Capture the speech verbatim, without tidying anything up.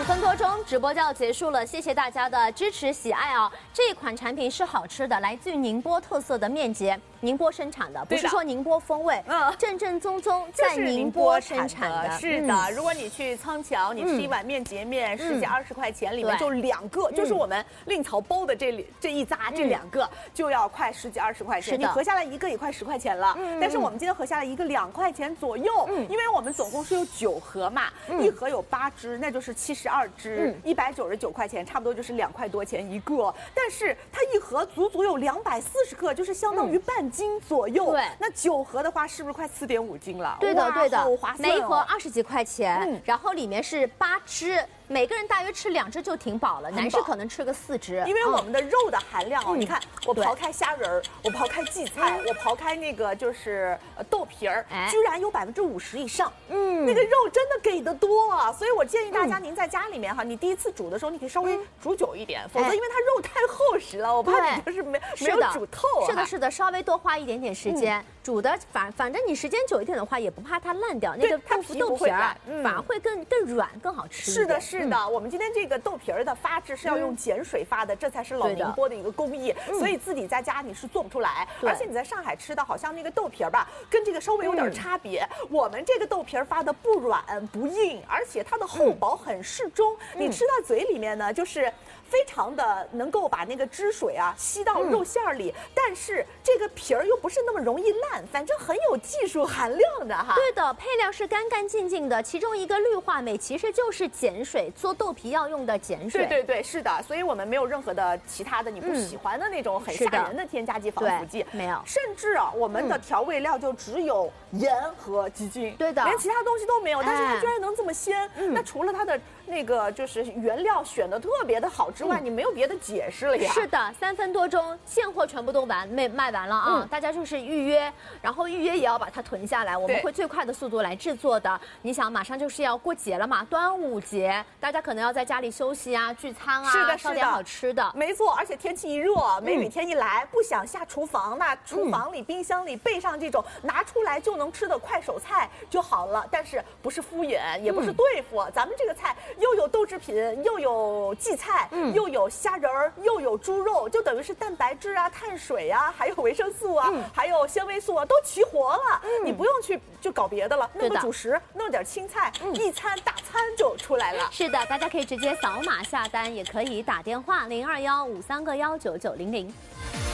分多钟，直播就要结束了，谢谢大家的支持喜爱啊！这一款产品是好吃的，来自于宁波特色的面节，宁波生产的，不是说宁波风味，嗯，正正宗宗在宁波生产的。 是的，嗯、如果你去仓桥，你吃一碗面节面，嗯、十几二十块钱，里面就两个，嗯、就是我们令曹包的这这一扎，这两个就要快十几二十块钱，你合下来一个也快十块钱了。嗯、但是我们今天合下来一个两块钱左右，嗯、因为我们总共是有九盒嘛，嗯、一盒有八只，那就是七十二只，一百九十九块钱，差不多就是两块多钱一个。但是它一盒足足有两百四十克，就是相当于半斤左右。对，那九盒的话，是不是快四点五斤了？ 对的，对的， 好划算哦。 每一盒二十几块钱，嗯、然后里面是八只。每个人大约吃两只就挺饱了，男士可能吃个四只， 因为我们的肉的含量哦，你看我刨开虾仁儿，我刨开荠菜，我刨开那个就是豆皮儿，居然有百分之五十以上，嗯，那个肉真的给的多啊，所以我建议大家您在家里面哈，你第一次煮的时候你可以稍微煮久一点，否则因为它肉太厚实了，我怕你就是没没有煮透。 是的，是的，稍微多花一点点时间煮的，反反正你时间久一点的话，也不怕它烂掉，那个豆腐豆皮儿反而会更更软更好吃。 是的，是。是的，我们今天这个豆皮儿的发制是要用碱水发的，这才是老宁波的一个工艺，所以自己在家你是做不出来。而且你在上海吃的好像那个豆皮儿吧，跟这个稍微有点差别。我们这个豆皮儿发的不软不硬，而且它的厚薄很适中，你吃到嘴里面呢，就是非常的能够把那个汁水啊吸到肉馅里，但是这个皮儿又不是那么容易烂，反正很有技术含量的哈。 对的，配料是干干净净的，其中一个氯化镁其实就是碱水。做豆皮要用的碱水， 对对对，是的，所以我们没有任何的其他的你不喜欢的那种很吓人的添加剂、防腐剂， 没有， 甚至啊，我们的调味料就只有盐和鸡精， 对的， 连其他东西都没有，但是它居然能这么鲜，那除了它的那个就是原料选的特别的好之外，你没有别的解释了呀？ 是的，三分多钟，现货全部都完卖卖完了啊，大家就是预约，然后预约也要把它囤下来，我们会最快的速度来制作的。你想，马上就是要过节了嘛，端午节。大家可能要在家里休息啊、聚餐啊， 是的， 烧点好吃的， 没错。而且天气一热，梅雨天一来，不想下厨房，那厨房里、冰箱里备上这种拿出来就能吃的快手菜就好了。但是不是敷衍，也不是对付，咱们这个菜又有豆制品，又有荠菜，又有虾仁儿，又有猪肉，就等于是蛋白质啊、碳水啊，还有维生素啊，还有纤维素啊，都齐活了。你不用去就搞别的了，弄个主食，弄点青菜，一餐大餐就出来了。 是的，大家可以直接扫码下单，也可以打电话零二幺五三个幺九九零零。